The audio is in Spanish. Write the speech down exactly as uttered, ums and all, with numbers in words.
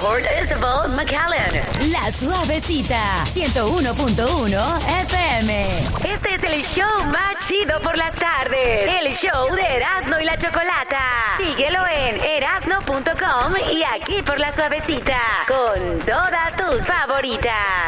Port Isabel, McAllen. La Suavecita, ciento uno punto uno F M. Este es el show más chido por las tardes. El show de Erasmo y la Chocolata. Síguelo en erasno punto com y aquí por La Suavecita. Con todas tus favoritas.